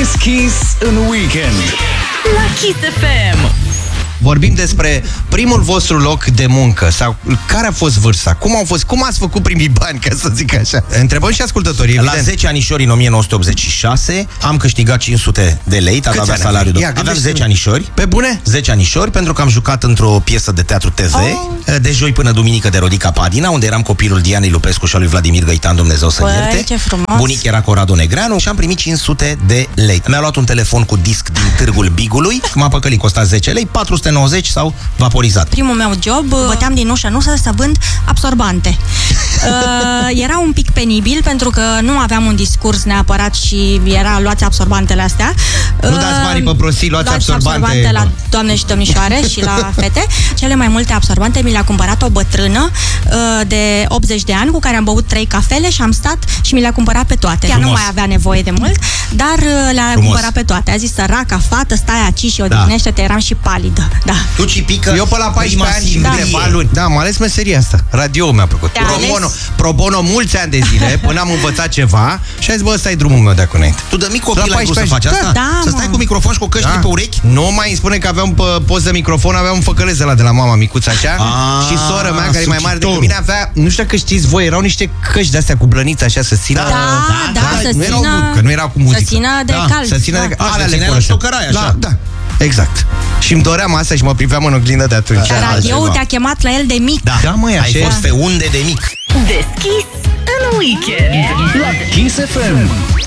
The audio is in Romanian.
Deschis în weekend la Kiss FM. Vorbim despre primul vostru loc de muncă sau care a fost vârsta? Cum ați făcut primii bani, ca să zic așa? Întrebăm și ascultătorii, evident. La 10 anișori în 1986 am câștigat 500 de lei, tata avea salariul. Aveam 10 anișori. Pe bune? 10 anișori, pentru că am jucat într-o piesă de teatru TV, de joi până duminică, de Rodica Padina, unde eram copilul Dianei Lupescu și al lui Vladimir Găitan, Dumnezeu să-l ierte. Ce frumos. Bunic era Corrado Negreanu și am primit 500 de lei. Mi-a luat un telefon cu disc din Târgul Bigului, m-a păcălit, costa 10 lei, 490 sau vaporizat. Primul meu job, băteam din ușă în ușă să vând absorbante. Era un pic penibil pentru că nu aveam un discurs neapărat și era luați absorbantele astea. Nu dați bani pe prostii, luați absorbante la doamne și domnișoare și la fete. Cele mai multe absorbante mi le-a cumpărat o bătrână de 80 de ani cu care am băut 3 cafele și am stat și mi le-a cumpărat pe toate. Ea nu mai avea nevoie de mult, dar le-a cumpărat pe toate. A zis: săraca fată, stai aici și odihnește-te, eram și palidă. Da. Tu cipică. Eu pe la 14 ani și câteva luni. Da, am ales meseria asta. Radio mi-a plăcut. Pro bono mulți ani de zile, până am învățat ceva și a zis: bă, ăsta e drumul meu de acum înainte. Tu de mic copil ai vrut să faci asta? Da, să stai cu microfon și cu căști pe urechi? Nu mai îmi spune că aveam pe post de microfon, aveam un făcălez de la mama micuță așa. Și sora mea, care e mai mare decât mine, avea, nu știu dacă știți voi, erau niște căști de-astea cu blăniță așa să țină. Că nu erau cu muzică. Să țină de cald. Să țină de cald. Alea le ștocărai așa. Da. Exact. Și îmi doream asta și mă priveam în oglindă de atunci. Radio te-a chemat la el de mic. Da, măi, așa. Ai fost pe unde de mic. Deschis în weekend la Kiss FM.